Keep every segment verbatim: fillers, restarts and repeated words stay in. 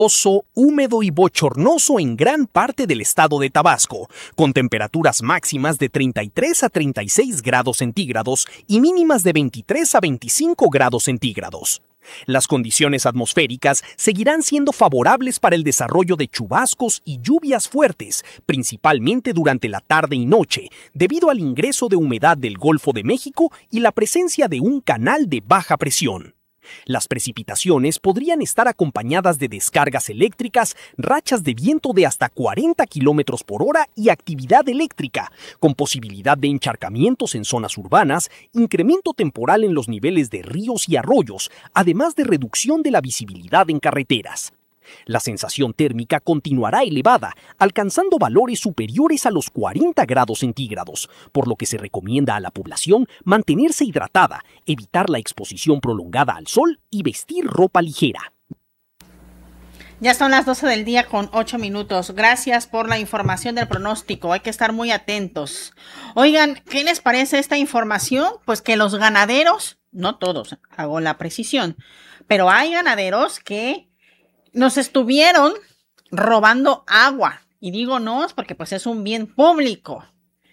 Oso, húmedo y bochornoso en gran parte del estado de Tabasco, con temperaturas máximas de treinta y tres a treinta y seis grados centígrados y mínimas de veintitrés a veinticinco grados centígrados. Las condiciones atmosféricas seguirán siendo favorables para el desarrollo de chubascos y lluvias fuertes, principalmente durante la tarde y noche, debido al ingreso de humedad del Golfo de México y la presencia de un canal de baja presión. Las precipitaciones podrían estar acompañadas de descargas eléctricas, rachas de viento de hasta cuarenta kilómetros por hora y actividad eléctrica, con posibilidad de encharcamientos en zonas urbanas, incremento temporal en los niveles de ríos y arroyos, además de reducción de la visibilidad en carreteras. La sensación térmica continuará elevada, alcanzando valores superiores a los cuarenta grados centígrados, por lo que se recomienda a la población mantenerse hidratada, evitar la exposición prolongada al sol y vestir ropa ligera. Ya son las doce del día con ocho minutos. Gracias por la información del pronóstico. Hay que estar muy atentos. Oigan, ¿qué les parece esta información? Pues que los ganaderos, no todos, hago la precisión, pero hay ganaderos que nos estuvieron robando agua. Y digo nos porque pues es un bien público.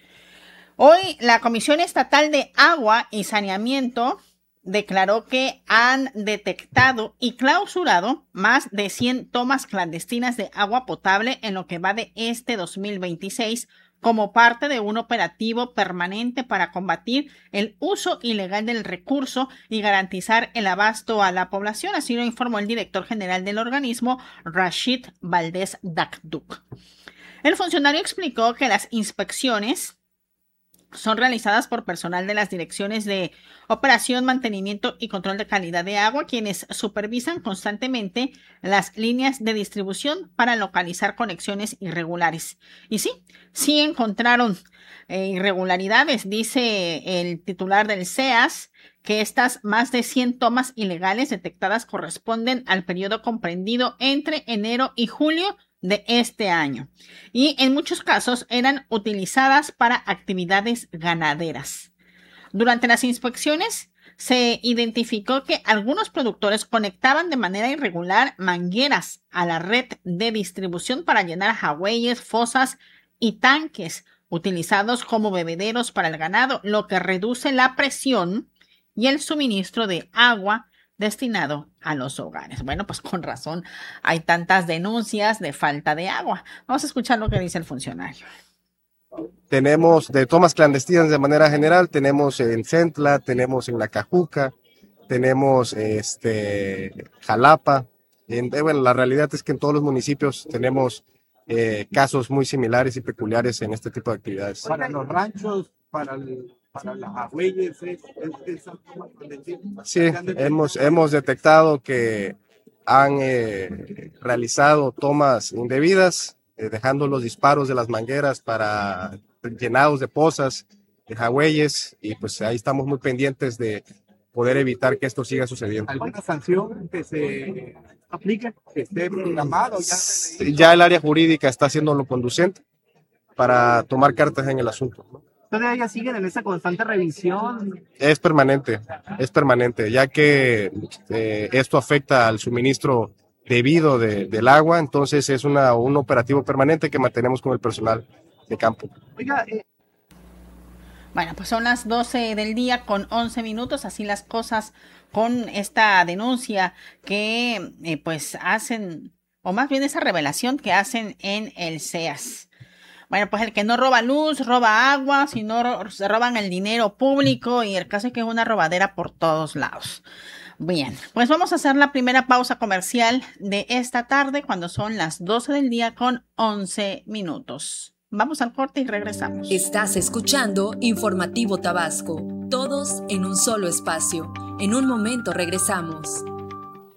Hoy la Comisión Estatal de Agua y Saneamiento declaró que han detectado y clausurado más de cien tomas clandestinas de agua potable en lo que va de este dos mil veintiséis como parte de un operativo permanente para combatir el uso ilegal del recurso y garantizar el abasto a la población, así lo informó el director general del organismo, Rashid Valdés Dakduk. El funcionario explicó que las inspecciones son realizadas por personal de las direcciones de operación, mantenimiento y control de calidad de agua, quienes supervisan constantemente las líneas de distribución para localizar conexiones irregulares. Y sí, sí encontraron eh, irregularidades, dice el titular del C E A S, que estas más de cien tomas ilegales detectadas corresponden al periodo comprendido entre enero y julio de este año, y en muchos casos eran utilizadas para actividades ganaderas. Durante las inspecciones se identificó que algunos productores conectaban de manera irregular mangueras a la red de distribución para llenar jagüeyes, fosas y tanques utilizados como bebederos para el ganado, lo que reduce la presión y el suministro de agua destinado a los hogares. Bueno, pues con razón hay tantas denuncias de falta de agua. Vamos a escuchar lo que dice el funcionario. Tenemos de tomas clandestinas de manera general, tenemos en Centla, tenemos en La Cajuca, tenemos este Jalapa. En, bueno, la realidad es que en todos los municipios tenemos eh, casos muy similares y peculiares en este tipo de actividades. Para los ranchos, para el para las agüeyes, es, es, es sí, hemos, hemos detectado que han eh, realizado tomas indebidas, eh, dejando los disparos de las mangueras para llenados de pozas, de jagüeyes, y pues ahí estamos muy pendientes de poder evitar que esto siga sucediendo. ¿Alguna sanción que se aplique, que esté programado? Ya, se ya el área jurídica está haciendo lo conducente para tomar cartas en el asunto, ¿no? ¿Todavía siguen en esa constante revisión? Es permanente, es permanente, ya que eh, esto afecta al suministro debido de, del agua, entonces es una, un operativo permanente que mantenemos con el personal de campo. Oiga, eh... Bueno, pues son las doce del día con once minutos, así las cosas con esta denuncia que eh, pues hacen, o más bien esa revelación que hacen en el C E A S. Bueno, pues el que no roba luz, roba agua, si no se roban el dinero público, y el caso es que es una robadera por todos lados. Bien, pues vamos a hacer la primera pausa comercial de esta tarde cuando son las doce del día con once minutos. Vamos al corte y regresamos. Estás escuchando Informativo Tabasco, todos en un solo espacio. En un momento regresamos.